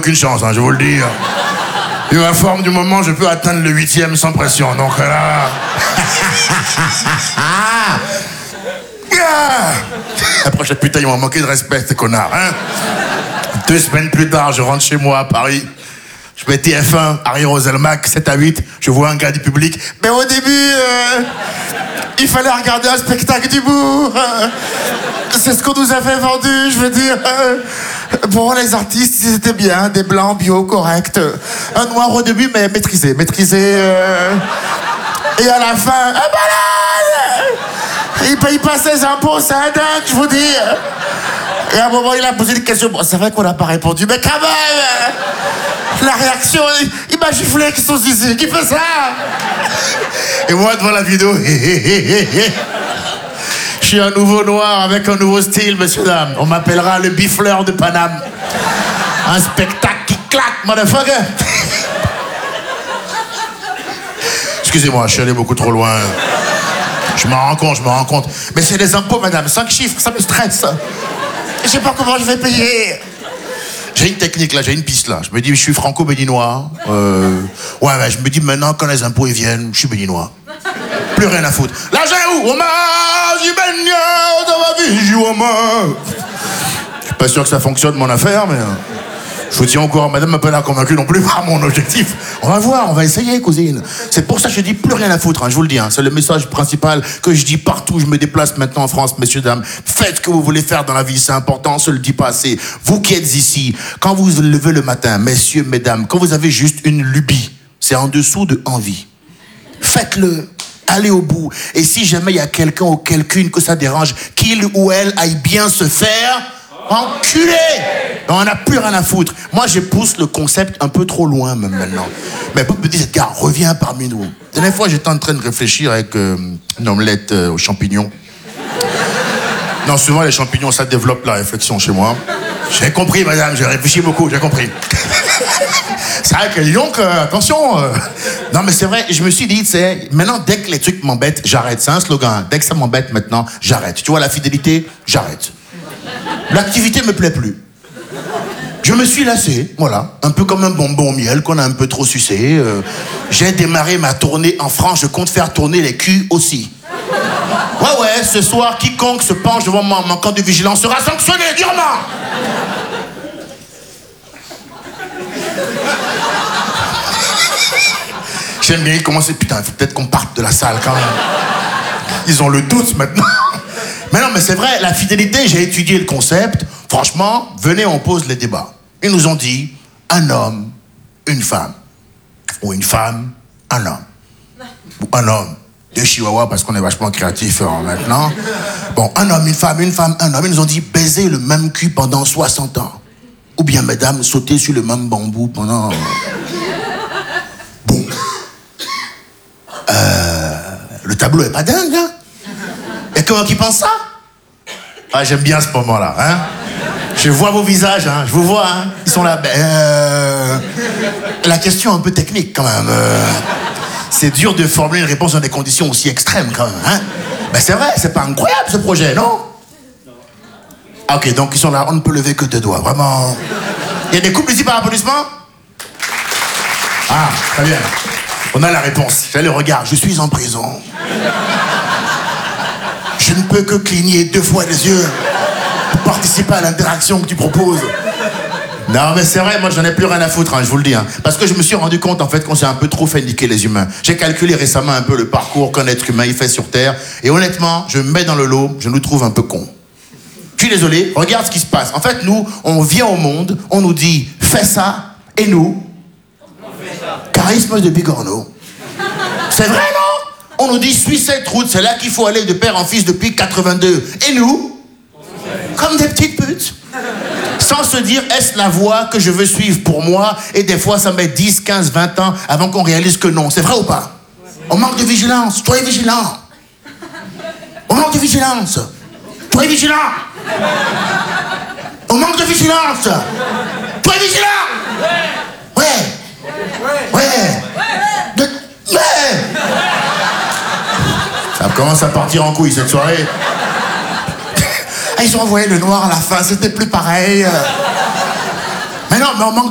aucune chance, hein, je vous le dis. Vu ma forme du moment, je peux atteindre le 8e sans pression. Donc là... Après, je putain, ils m'ont manqué de respect, ces connards. Hein. 2 semaines plus tard, je rentre chez moi à Paris. Je mets TF1, Harry Roselmack, 7-8. Je vois un gars du public. Mais au début, il fallait regarder un spectacle d'humour. C'est ce qu'on nous avait vendu, je veux dire. Bon, les artistes, ils étaient bien, des blancs, bio, corrects. Un noir au début, mais maîtrisé. Et à la fin, un malade! Il paye pas ses impôts, c'est un dingue, je vous dis. Et à un moment, il a posé une question. Bon, c'est vrai qu'on n'a pas répondu, mais quand même, la réaction, il m'a giflé avec son zizi. Qui fait ça? Et moi, devant la vidéo, je suis un nouveau noir avec un nouveau style, messieurs, dames. On m'appellera le bifleur de Paname. Un spectacle qui claque, motherfucker. Excusez-moi, je suis allé beaucoup trop loin. Je m'en rends compte. Mais c'est des impôts, madame. 5 chiffres, ça me stresse. Je sais pas comment je vais payer. J'ai une technique, là, j'ai une piste, là. Je me dis, je suis franco-béninois. Ouais, je me dis, maintenant, quand les impôts ils viennent, je suis béninois. Plus rien à foutre. L'argent est où? Je suis pas sûr que ça fonctionne, mon affaire, mais... Je vous tiens encore, madame m'a pas l'air convaincue non plus par mon objectif. On va voir, on va essayer, cousine. C'est pour ça que je dis plus rien à foutre, hein, je vous le dis. Hein. C'est le message principal que je dis partout. Je me déplace maintenant en France, messieurs, dames. Faites ce que vous voulez faire dans la vie, c'est important, on se le dit pas assez. Vous qui êtes ici, quand vous vous levez le matin, messieurs, mesdames, quand vous avez juste une lubie, c'est en dessous de envie. Faites-le. Allez au bout. Et si jamais il y a quelqu'un ou quelqu'une que ça dérange, qu'il ou elle aille bien se faire... Enculé! On n'a plus rien à foutre. Moi, je pousse le concept un peu trop loin, même maintenant. Mais vous me dites, gars, reviens parmi nous. La dernière fois, j'étais en train de réfléchir avec une omelette aux champignons. Non, souvent, les champignons, ça développe la réflexion chez moi. J'ai compris, madame, j'ai réfléchi beaucoup, j'ai compris. C'est vrai que, donc, attention. Non, mais c'est vrai, je me suis dit, c'est maintenant, dès que les trucs m'embêtent, j'arrête. C'est un slogan. Dès que ça m'embête maintenant, j'arrête. Tu vois, la fidélité, j'arrête. L'activité me plaît plus. Je me suis lassé, voilà. Un peu comme un bonbon au miel qu'on a un peu trop sucé. J'ai démarré ma tournée en France, je compte faire tourner les culs aussi. Ouais, ce soir, quiconque se penche devant moi en manquant de vigilance sera sanctionné durement. J'aime bien, ils commencent, putain, il faut peut-être qu'on parte de la salle quand même. Ils ont le doute maintenant. Mais non, mais c'est vrai, la fidélité, j'ai étudié le concept. Franchement, venez, on pose les débats. Ils nous ont dit, un homme, une femme. Ou une femme, un homme. Ou un homme, 2 chihuahuas, parce qu'on est vachement créatifs maintenant. Bon, un homme, un homme. Ils nous ont dit, baiser le même cul pendant 60 ans. Ou bien, mesdames, sauter sur le même bambou pendant... Bon. Le tableau est pas dingue, hein? Et comment qui pense ça? Ah, j'aime bien ce moment-là, hein? Je vois vos visages, hein? Je vous vois, hein? Ils sont là. La question un peu technique, quand même. C'est dur de formuler une réponse dans des conditions aussi extrêmes, quand même, hein? Ben, c'est vrai, c'est pas incroyable, ce projet, non? Ah, ok, donc ils sont là, on ne peut lever que 2 doigts, vraiment. Il y a des couples ici par applaudissement? Ah, très bien. On a la réponse. J'ai le regard, je suis en prison. Je ne peux que cligner 2 fois les yeux pour participer à l'interaction que tu proposes. Non, mais c'est vrai, moi, j'en ai plus rien à foutre, hein, je vous le dis. Hein, parce que je me suis rendu compte, en fait, qu'on s'est un peu trop fait niquer les humains. J'ai calculé récemment un peu le parcours qu'un être humain il fait sur Terre. Et honnêtement, je me mets dans le lot, je nous trouve un peu cons. Je suis désolé, regarde ce qui se passe. En fait, nous, on vient au monde, on nous dit, fais ça, et nous, on fait ça. Charisme de Bigorneau. C'est vrai, non? On nous dit, suis cette route, c'est là qu'il faut aller de père en fils depuis 82. Et nous, comme des petites putes, sans se dire, est-ce la voie que je veux suivre pour moi? Et des fois, ça met 10, 15, 20 ans avant qu'on réalise que non. C'est vrai ou pas? On manque de vigilance. Soyez vigilants. On manque de vigilance. Soyez vigilants. On manque de vigilance. Soyez vigilants. Ouais. Ça commence à partir en couille cette soirée. Ils ont envoyé le noir à la fin, c'était plus pareil. Mais non, mais on manque